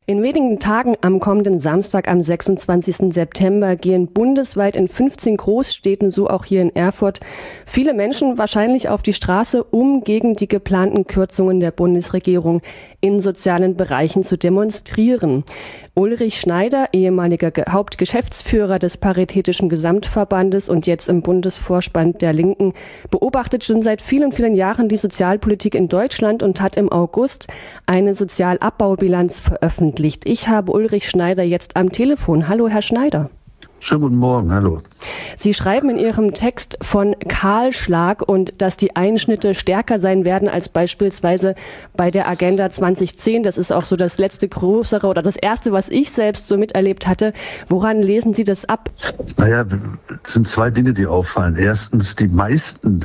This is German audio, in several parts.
In wenigen Tagen am kommenden Samstag, am 26. September, gehen bundesweit in 15 Großstädten, so auch hier in Erfurt, viele Menschen wahrscheinlich auf die Straße, um gegen die geplanten Kürzungen der Bundesregierung in sozialen Bereichen zu demonstrieren. Ulrich Schneider, ehemaliger Hauptgeschäftsführer des Paritätischen Gesamtverbandes und jetzt im Bundesvorstand der Linken, beobachtet schon seit vielen, vielen Jahren die Sozialpolitik in Deutschland und hat im August eine Sozialabbaubilanz veröffentlicht. Ich habe Ulrich Schneider jetzt am Telefon. Hallo, Herr Schneider. Schönen guten Morgen, hallo. Sie schreiben in Ihrem Text von Kahlschlag und dass die Einschnitte stärker sein werden als beispielsweise bei der Agenda 2010. Das ist auch so das letzte größere oder das erste, was ich selbst so miterlebt hatte. Woran lesen Sie das ab? Naja, es sind zwei Dinge, die auffallen. Erstens, die meisten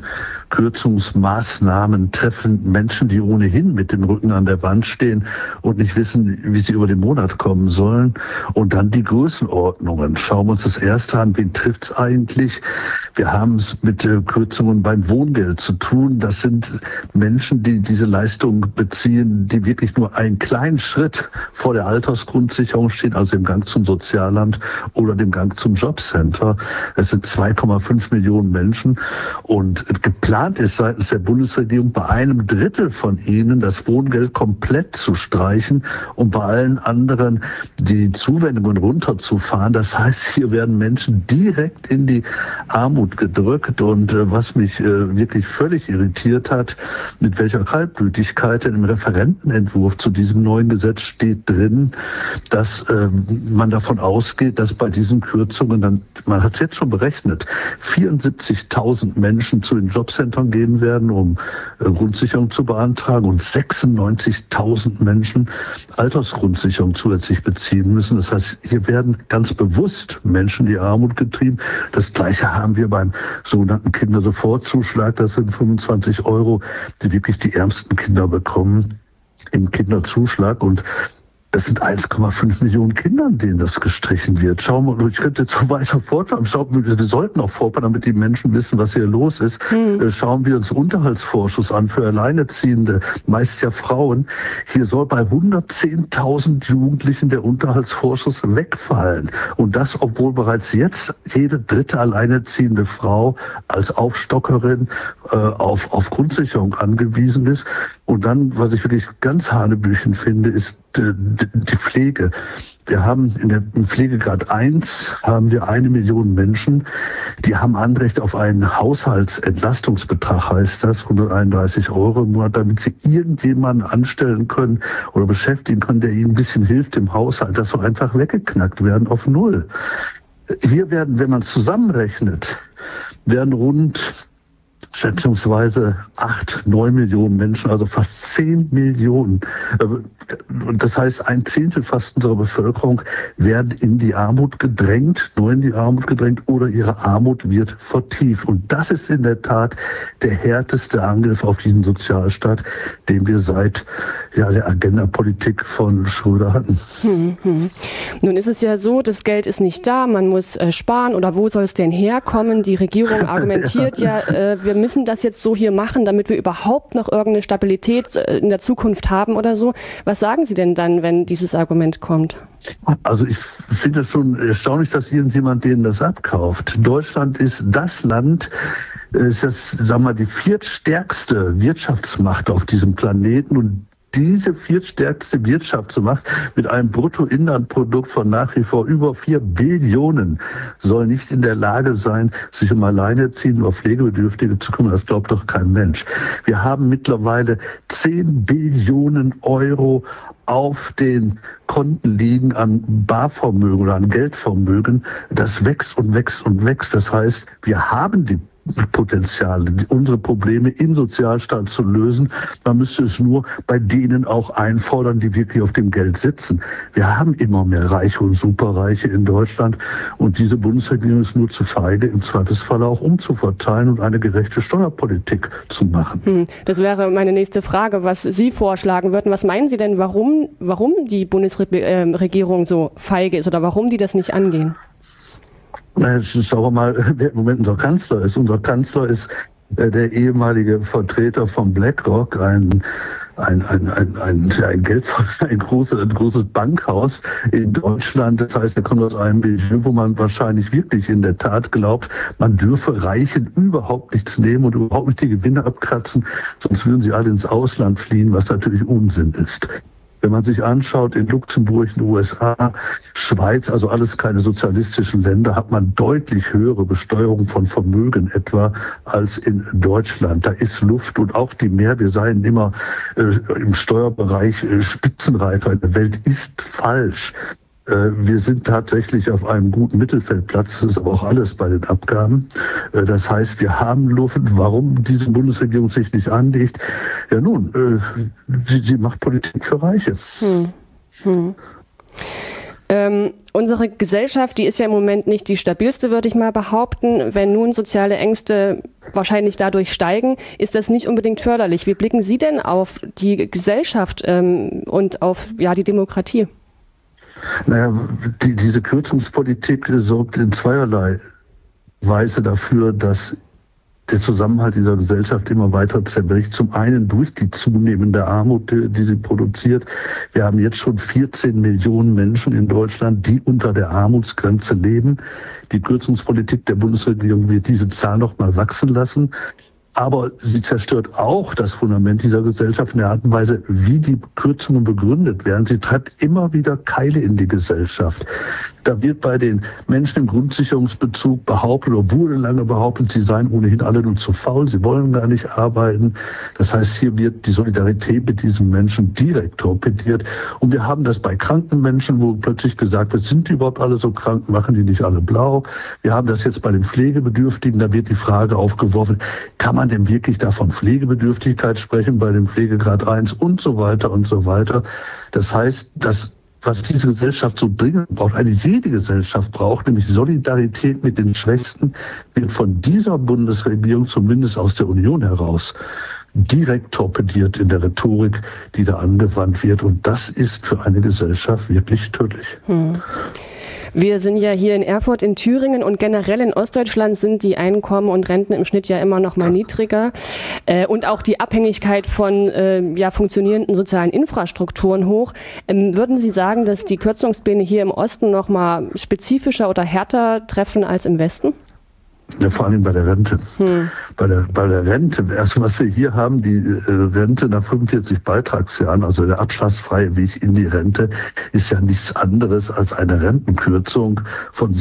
Kürzungsmaßnahmen treffen Menschen, die ohnehin mit dem Rücken an der Wand stehen und nicht wissen, wie sie über den Monat kommen sollen. Und dann die Größenordnungen. Schauen wir uns das erste an. Wen trifft es eigentlich? Wir haben es mit Kürzungen beim Wohngeld zu tun. Das sind Menschen, die diese Leistung beziehen, die wirklich nur einen kleinen Schritt vor der Altersgrundsicherung stehen, also im Gang zum Sozialamt oder dem Gang zum Jobcenter. Es sind 2,5 Millionen Menschen und geplant ist seitens der Bundesregierung bei einem Drittel von ihnen das Wohngeld komplett zu streichen und bei allen anderen die Zuwendungen runterzufahren. Das heißt, hier werden Menschen direkt in die Armut gedrückt und was mich wirklich völlig irritiert hat, mit welcher Kaltblütigkeit in dem Referentenentwurf zu diesem neuen Gesetz steht drin, dass man davon ausgeht, dass bei diesen Kürzungen dann, man hat es jetzt schon berechnet, 74.000 Menschen zu den Jobcentern gehen werden, um Grundsicherung zu beantragen und 96.000 Menschen Altersgrundsicherung zusätzlich beziehen müssen. Das heißt, hier werden ganz bewusst Menschen in die Armut getrieben. Das Gleiche haben wir beim sogenannten Kindersofortzuschlag. Das sind 25 €, die wirklich die ärmsten Kinder bekommen im Kinderzuschlag. Und das sind 1,5 Millionen Kindern, denen das gestrichen wird. Schauen wir, ich könnte jetzt so weiter fortfahren. Wir sollten auch fortfahren, damit die Menschen wissen, was hier los ist. Schauen wir uns Unterhaltsvorschuss an für Alleinerziehende, meist ja Frauen. Hier soll bei 110.000 Jugendlichen der Unterhaltsvorschuss wegfallen. Und das, obwohl bereits jetzt jede dritte alleinerziehende Frau als Aufstockerin auf Grundsicherung angewiesen ist. Und dann, was ich wirklich ganz hanebüchen finde, ist die Pflege. Wir haben im Pflegegrad 1 haben wir 1 Million Menschen, die haben Anrecht auf einen Haushaltsentlastungsbetrag, heißt das, 131 € im Monat, damit sie irgendjemanden anstellen können oder beschäftigen können, der ihnen ein bisschen hilft im Haushalt. Das soll einfach weggeknackt werden auf 0. Hier werden, wenn man es zusammenrechnet, werden rund schätzungsweise 8-9 Millionen Menschen, also fast 10 Millionen. Und das heißt, 1/10 fast unserer Bevölkerung werden in die Armut gedrängt, neu in die Armut gedrängt oder ihre Armut wird vertieft. Und das ist in der Tat der härteste Angriff auf diesen Sozialstaat, den wir seit der Agenda-Politik von Schröder hatten. Nun ist es ja so, das Geld ist nicht da, man muss sparen oder wo soll es denn herkommen? Die Regierung argumentiert wir müssen das jetzt so hier machen, damit wir überhaupt noch irgendeine Stabilität in der Zukunft haben oder so. Was sagen Sie denn dann, wenn dieses Argument kommt? Also ich finde es schon erstaunlich, dass irgendjemand denen das abkauft. Deutschland ist das Land, ist das, sagen wir mal, die viertstärkste Wirtschaftsmacht auf diesem Planeten und diese viertstärkste Wirtschaftsmacht mit einem Bruttoinlandprodukt von nach wie vor über 4 Billionen soll nicht in der Lage sein, sich um Alleinerziehende oder Pflegebedürftige zu kümmern. Das glaubt doch kein Mensch. Wir haben mittlerweile 10 Billionen € auf den Konten liegen an Barvermögen oder an Geldvermögen. Das wächst und wächst und wächst. Das heißt, wir haben die Potenziale, unsere Probleme im Sozialstaat zu lösen. Man müsste es nur bei denen auch einfordern, die wirklich auf dem Geld sitzen. Wir haben immer mehr Reiche und Superreiche in Deutschland und diese Bundesregierung ist nur zu feige, im Zweifelsfall auch umzuverteilen und eine gerechte Steuerpolitik zu machen. Das wäre meine nächste Frage, was Sie vorschlagen würden. Was meinen Sie denn, warum die Bundesregierung so feige ist oder warum die das nicht angehen? Schauen wir mal, wer im Moment unser Kanzler ist. Unser Kanzler ist der ehemalige Vertreter von BlackRock, ein großes Bankhaus in Deutschland. Das heißt, er kommt aus einem Milieu, wo man wahrscheinlich wirklich in der Tat glaubt, man dürfe Reichen überhaupt nichts nehmen und überhaupt nicht die Gewinne abkratzen, sonst würden sie alle ins Ausland fliehen, was natürlich Unsinn ist. Wenn man sich anschaut, in Luxemburg, in den USA, Schweiz, also alles keine sozialistischen Länder, hat man deutlich höhere Besteuerung von Vermögen etwa als in Deutschland. Da ist Luft und auch die mehr, wir seien immer im Steuerbereich Spitzenreiter in der Welt, ist falsch. Wir sind tatsächlich auf einem guten Mittelfeldplatz, das ist aber auch alles bei den Abgaben. Das heißt, wir haben Luft. Warum diese Bundesregierung sich nicht anlegt? Ja nun, sie macht Politik für Reiche. Unsere Gesellschaft, die ist ja im Moment nicht die stabilste, würde ich mal behaupten. Wenn nun soziale Ängste wahrscheinlich dadurch steigen, ist das nicht unbedingt förderlich. Wie blicken Sie denn auf die Gesellschaft und auf die Demokratie? Naja, diese Kürzungspolitik sorgt in zweierlei Weise dafür, dass der Zusammenhalt dieser Gesellschaft immer weiter zerbricht. Zum einen durch die zunehmende Armut, die sie produziert. Wir haben jetzt schon 14 Millionen Menschen in Deutschland, die unter der Armutsgrenze leben. Die Kürzungspolitik der Bundesregierung wird diese Zahl noch mal wachsen lassen. Aber sie zerstört auch das Fundament dieser Gesellschaft in der Art und Weise, wie die Kürzungen begründet werden. Sie treibt immer wieder Keile in die Gesellschaft. Da wird bei den Menschen im Grundsicherungsbezug behauptet oder wurde lange behauptet, sie seien ohnehin alle nur zu faul, sie wollen gar nicht arbeiten. Das heißt, hier wird die Solidarität mit diesen Menschen direkt torpediert. Und wir haben das bei kranken Menschen, wo plötzlich gesagt wird, sind die überhaupt alle so krank, machen die nicht alle blau? Wir haben das jetzt bei den Pflegebedürftigen, da wird die Frage aufgeworfen, kann man denn wirklich da von Pflegebedürftigkeit sprechen bei dem Pflegegrad 1 und so weiter und so weiter. Das heißt, was diese Gesellschaft so dringend braucht, eine jede Gesellschaft braucht, nämlich Solidarität mit den Schwächsten, wird von dieser Bundesregierung, zumindest aus der Union heraus, direkt torpediert in der Rhetorik, die da angewandt wird. Und das ist für eine Gesellschaft wirklich tödlich. Wir sind ja hier in Erfurt, in Thüringen und generell in Ostdeutschland sind die Einkommen und Renten im Schnitt ja immer noch mal niedriger und auch die Abhängigkeit von funktionierenden sozialen Infrastrukturen hoch. Würden Sie sagen, dass die Kürzungspläne hier im Osten noch mal spezifischer oder härter treffen als im Westen? Ja, vor allem bei der Rente. Bei der Rente, erst was wir hier haben, die Rente nach 45 Beitragsjahren, also der abschlagsfreie Weg in die Rente, ist ja nichts anderes als eine Rentenkürzung von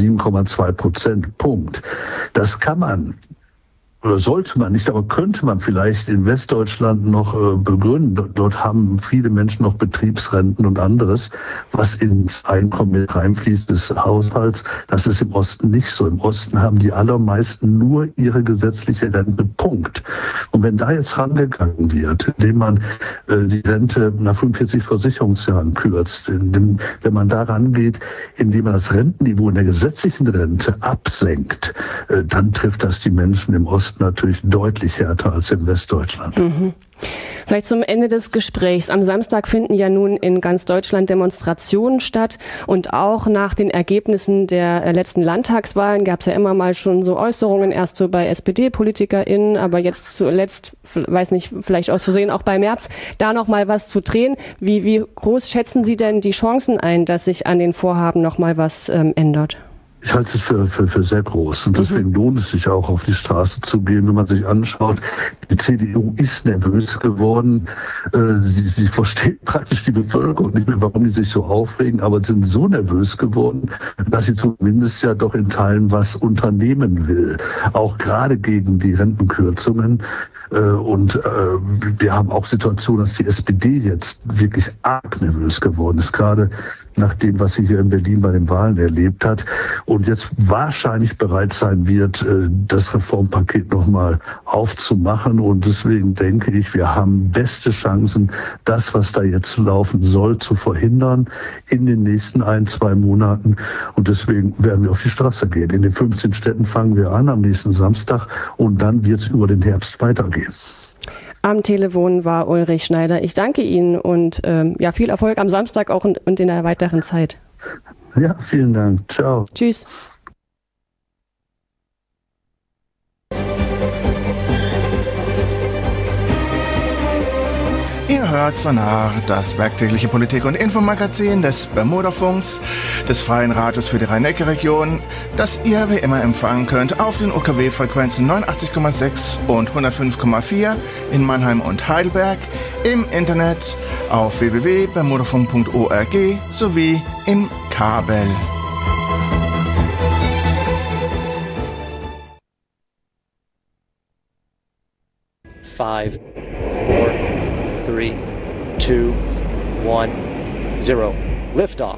7,2%. Punkt. Das kann man oder sollte man nicht, aber könnte man vielleicht in Westdeutschland noch begründen. Dort haben viele Menschen noch Betriebsrenten und anderes, was ins Einkommen mit reinfließt des Haushalts. Das ist im Osten nicht so. Im Osten haben die allermeisten nur ihre gesetzliche Rente. Punkt. Und wenn da jetzt rangegangen wird, indem man die Rente nach 45 Versicherungsjahren kürzt, wenn man da rangeht, indem man das Rentenniveau in der gesetzlichen Rente absenkt, dann trifft das die Menschen im Osten natürlich deutlich härter als in Westdeutschland. Vielleicht zum Ende des Gesprächs. Am Samstag finden ja nun in ganz Deutschland Demonstrationen statt und auch nach den Ergebnissen der letzten Landtagswahlen gab es ja immer mal schon so Äußerungen, erst so bei SPD-PolitikerInnen, aber jetzt zuletzt, weiß nicht, vielleicht aus Versehen auch bei Merz, da noch mal was zu drehen. Wie groß schätzen Sie denn die Chancen ein, dass sich an den Vorhaben noch mal was ändert? Ich halte es für sehr groß und deswegen lohnt es sich auch, auf die Straße zu gehen. Wenn man sich anschaut, die CDU ist nervös geworden. Sie versteht praktisch die Bevölkerung nicht mehr, warum die sich so aufregen, aber sind so nervös geworden, dass sie zumindest ja doch in Teilen was unternehmen will. Auch gerade gegen die Rentenkürzungen. Und wir haben auch Situationen, dass die SPD jetzt wirklich arg nervös geworden ist, gerade nach dem, was sie hier in Berlin bei den Wahlen erlebt hat und jetzt wahrscheinlich bereit sein wird, das Reformpaket nochmal aufzumachen. Und deswegen denke ich, wir haben beste Chancen, das, was da jetzt laufen soll, zu verhindern in den nächsten 1-2 Monaten. Und deswegen werden wir auf die Straße gehen. In den 15 Städten fangen wir an am nächsten Samstag und dann wird es über den Herbst weitergehen. Am Telefon war Ulrich Schneider. Ich danke Ihnen und viel Erfolg am Samstag auch und in der weiteren Zeit. Ja, vielen Dank. Ciao. Tschüss. hört Sonar, das werktägliche Politik- und Infomagazin des Bermudafunks, des Freien Radios für die Rhein-Neckar-Region, das ihr wie immer empfangen könnt auf den UKW-Frequenzen 89,6 und 105,4 in Mannheim und Heidelberg, im Internet auf www.bermudafunk.org sowie im Kabel. Five, 4, 3, 2, 1, 0. Liftoff.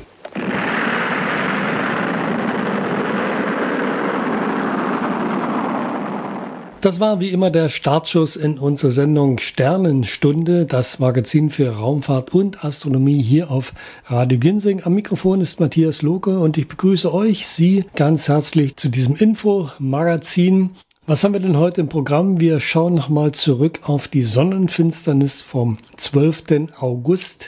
Das war wie immer der Startschuss in unserer Sendung Sternenstunde, das Magazin für Raumfahrt und Astronomie hier auf Radio Ginsing. Am Mikrofon ist Matthias Loke und ich begrüße Sie ganz herzlich zu diesem Infomagazin. Was haben wir denn heute im Programm? Wir schauen nochmal zurück auf die Sonnenfinsternis vom 12. August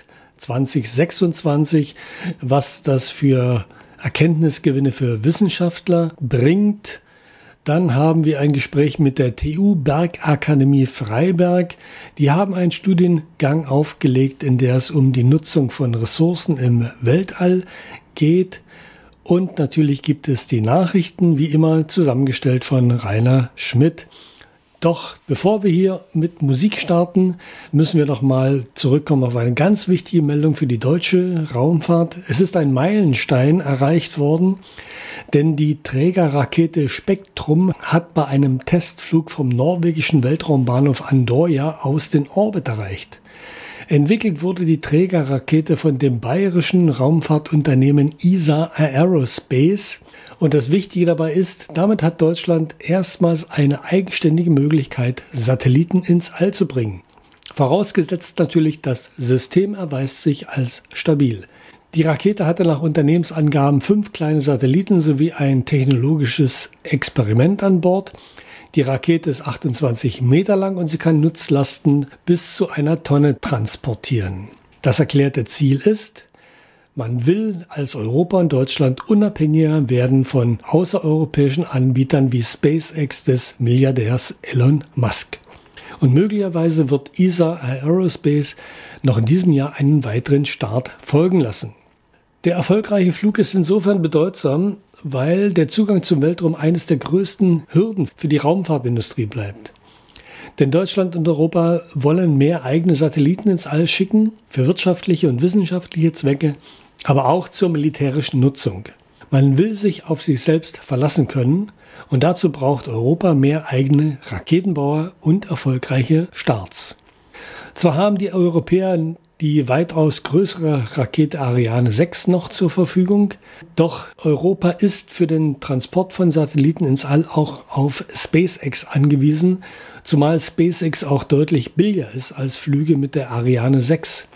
2026, was das für Erkenntnisgewinne für Wissenschaftler bringt. Dann haben wir ein Gespräch mit der TU Bergakademie Freiberg. Die haben einen Studiengang aufgelegt, in der es um die Nutzung von Ressourcen im Weltall geht. Und natürlich gibt es die Nachrichten, wie immer zusammengestellt von Rainer Schmidt. Doch bevor wir hier mit Musik starten, müssen wir noch mal zurückkommen auf eine ganz wichtige Meldung für die deutsche Raumfahrt. Es ist ein Meilenstein erreicht worden, denn die Trägerrakete Spektrum hat bei einem Testflug vom norwegischen Weltraumbahnhof Andøya aus den Orbit erreicht. Entwickelt wurde die Trägerrakete von dem bayerischen Raumfahrtunternehmen ESA Aerospace. Und das Wichtige dabei ist, damit hat Deutschland erstmals eine eigenständige Möglichkeit, Satelliten ins All zu bringen. Vorausgesetzt natürlich, das System erweist sich als stabil. Die Rakete hatte nach Unternehmensangaben 5 kleine Satelliten sowie ein technologisches Experiment an Bord. Die Rakete ist 28 Meter lang und sie kann Nutzlasten bis zu 1 Tonne transportieren. Das erklärte Ziel ist, man will als Europa und Deutschland unabhängiger werden von außereuropäischen Anbietern wie SpaceX des Milliardärs Elon Musk. Und möglicherweise wird ESA Aerospace noch in diesem Jahr einen weiteren Start folgen lassen. Der erfolgreiche Flug ist insofern bedeutsam, weil der Zugang zum Weltraum eines der größten Hürden für die Raumfahrtindustrie bleibt. Denn Deutschland und Europa wollen mehr eigene Satelliten ins All schicken, für wirtschaftliche und wissenschaftliche Zwecke, aber auch zur militärischen Nutzung. Man will sich auf sich selbst verlassen können und dazu braucht Europa mehr eigene Raketenbauer und erfolgreiche Starts. Zwar haben die Europäer die weitaus größere Rakete Ariane 6 noch zur Verfügung. Doch Europa ist für den Transport von Satelliten ins All auch auf SpaceX angewiesen, zumal SpaceX auch deutlich billiger ist als Flüge mit der Ariane 6.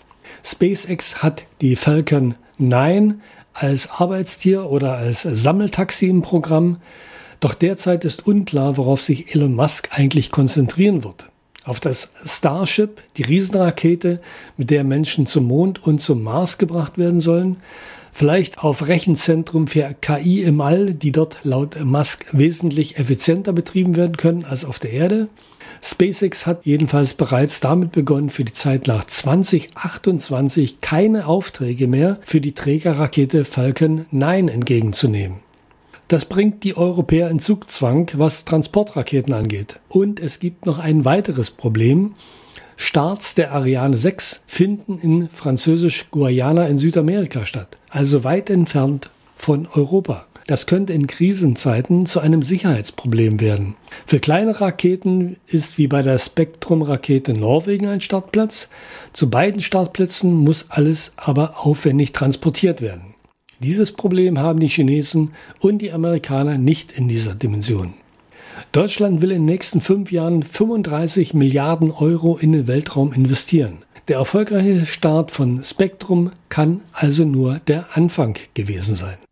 SpaceX hat die Falcon 9 als Arbeitstier oder als Sammeltaxi im Programm. Doch derzeit ist unklar, worauf sich Elon Musk eigentlich konzentrieren wird. Auf das Starship, die Riesenrakete, mit der Menschen zum Mond und zum Mars gebracht werden sollen. Vielleicht auf Rechenzentrum für KI im All, die dort laut Musk wesentlich effizienter betrieben werden können als auf der Erde. SpaceX hat jedenfalls bereits damit begonnen, für die Zeit nach 2028 keine Aufträge mehr für die Trägerrakete Falcon 9 entgegenzunehmen. Das bringt die Europäer in Zugzwang, was Transportraketen angeht. Und es gibt noch ein weiteres Problem. Starts der Ariane 6 finden in Französisch-Guayana in Südamerika statt, also weit entfernt von Europa. Das könnte in Krisenzeiten zu einem Sicherheitsproblem werden. Für kleine Raketen ist wie bei der Spektrum-Rakete Norwegen ein Startplatz. Zu beiden Startplätzen muss alles aber aufwendig transportiert werden. Dieses Problem haben die Chinesen und die Amerikaner nicht in dieser Dimension. Deutschland will in den nächsten 5 Jahren 35 Milliarden Euro in den Weltraum investieren. Der erfolgreiche Start von Spektrum kann also nur der Anfang gewesen sein.